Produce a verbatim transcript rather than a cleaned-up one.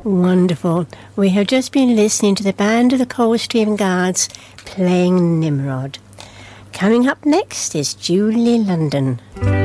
Wonderful. We have just been listening to the band of the Coldstream Guards playing Nimrod. Coming up next is Julie London.